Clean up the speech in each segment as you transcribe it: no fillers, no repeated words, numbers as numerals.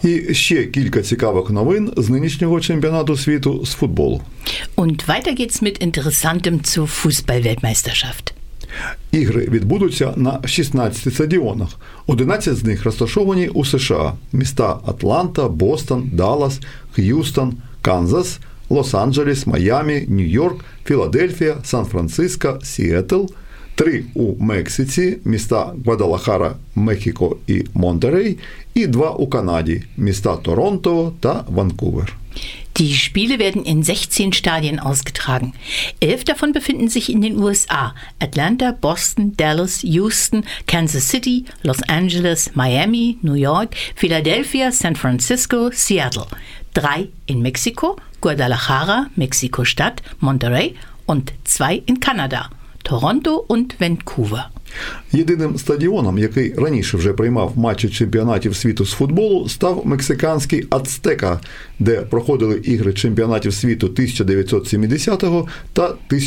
І ще кілька цікавих новин з нинішнього чемпіонату світу з футболу. Und weiter geht's mit Interessantem zur Fußball-Weltmeisterschaft. Ігри відбудуться на 16 стадіонах. 11 з них розташовані у США. Міста Атланта, Бостон, Даллас, Х'юстон, Канзас, Лос-Анджелес, Майамі, Нью-Йорк, Філадельфія, Сан-Франциско, Сіетл. 3 у Мексиці, міста Гвадалахара, Мехіко і Монтерей. І 2 у Канаді, міста Торонто та Ванкувер. Die Spiele werden in 16 Stadien ausgetragen. 11 davon befinden sich in den USA: Atlanta, Boston, Dallas, Houston, Kansas City, Los Angeles, Miami, New York, Philadelphia, San Francisco, Seattle. 3 in Mexiko, Guadalajara, Mexiko-Stadt, Monterey und 2 in Kanada, Toronto und Vancouver. Єдиним стадіоном, який раніше вже приймав матчі чемпіонатів світу з футболу, став мексиканський Ацтека, де проходили ігри чемпіонатів світу 1970 та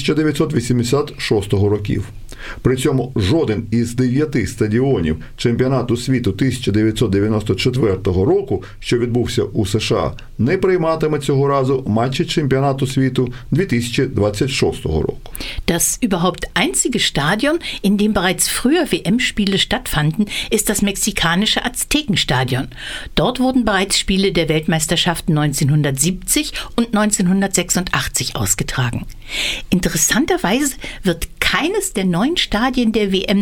1986 років. При цьому жоден із 9 стадіонів чемпіонату світу 1994 року, що відбувся у США, не прийматиме цього разу матчі чемпіонату світу 2026 року. Das überhaupt einzige Stadion, in dem bereits früher WM-Spiele stattfanden, ist das mexikanische Aztekenstadion. Dort wurden bereits Spiele der Weltmeisterschaften 1970 und 1986 ausgetragen. Interessanterweise wird keines der 9 Stadien der WM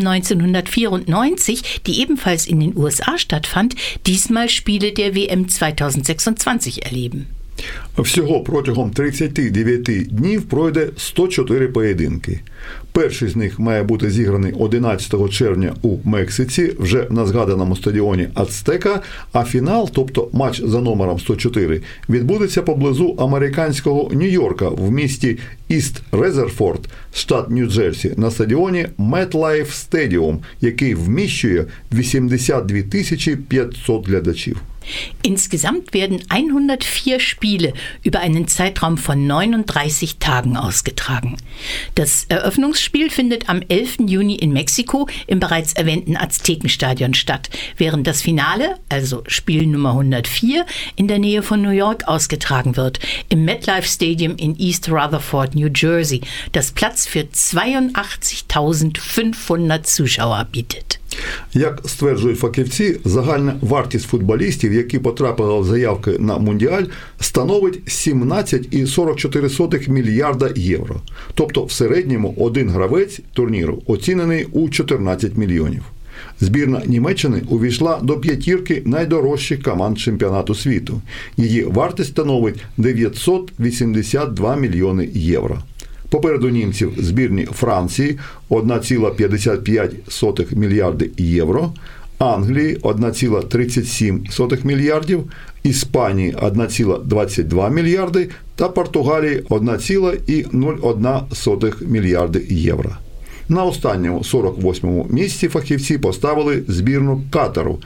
1994, die ebenfalls in den USA stattfand, diesmal Spiele der WM 2026 erleben. Всього протягом 39 днів пройде 104 поєдинки. Перший з них має бути зіграний 11 червня у Мексиці, вже на згаданому стадіоні Ацтека, а фінал, тобто матч за номером 104, відбудеться поблизу американського Нью-Йорка в місті Іст Резерфорд, штат Нью-Джерсі, на стадіоні MetLife Stadium, який вміщує 82 500 глядачів. Insgesamt werden 104 Spiele über einen Zeitraum von 39 Tagen ausgetragen. Das Eröffnungsspiel findet am 11. Juni in Mexiko im bereits erwähnten Aztekenstadion statt, während das Finale, also Spiel Nummer 104, in der Nähe von New York ausgetragen wird, im MetLife Stadium in East Rutherford, New Jersey, das Platz für 82.500 Zuschauer bietet. Як стверджують фахівці, загальна вартість футболістів, які потрапили в заявки на Мундіаль, становить 17,44 мільярда євро. Тобто в середньому один гравець турніру оцінений у 14 мільйонів. Збірна Німеччини увійшла до 5 найдорожчих команд чемпіонату світу. Її вартість становить 982 мільйони євро. Попереду німців збірні Франції 1,55 мільярди євро, Англії 1,37 мільярдів, Іспанії 1,22 мільярди та Португалії 1,01 мільярди євро. На останньому 48-му місці фахівці поставили збірну Катару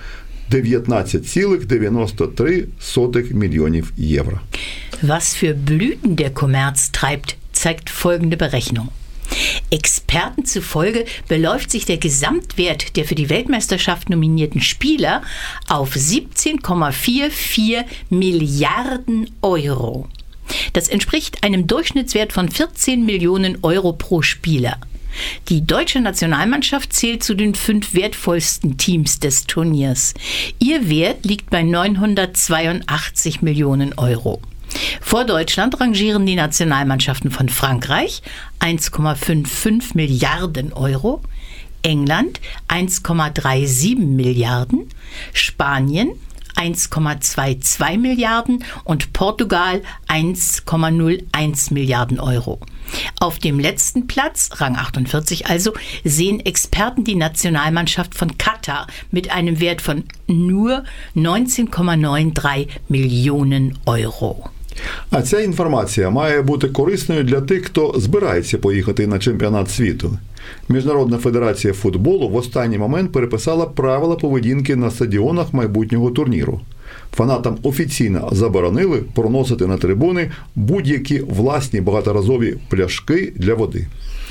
19,93 мільйонів євро. Was für Blüten der Kommerz treibt, zeigt folgende Berechnung. Experten zufolge beläuft sich der Gesamtwert der für die Weltmeisterschaft nominierten Spieler auf 17,44 Milliarden Euro. Das entspricht einem Durchschnittswert von 14 Millionen Euro pro Spieler. Die deutsche Nationalmannschaft zählt zu den 5 wertvollsten Teams des Turniers. Ihr Wert liegt bei 982 Millionen Euro. Vor Deutschland rangieren die Nationalmannschaften von Frankreich 1,55 Milliarden Euro, England 1,37 Milliarden, Spanien 1,22 Milliarden und Portugal 1,01 Milliarden Euro. Auf dem letzten Platz, Rang 48 also, sehen Experten die Nationalmannschaft von Katar mit einem Wert von nur 19,93 Millionen Euro. А ця інформація має бути корисною для тих, хто збирається поїхати на чемпіонат світу. Міжнародна федерація футболу в останній момент переписала правила поведінки на стадіонах майбутнього турніру. Фанатам офіційно заборонили проносити на трибуни будь-які власні багаторазові пляшки для води.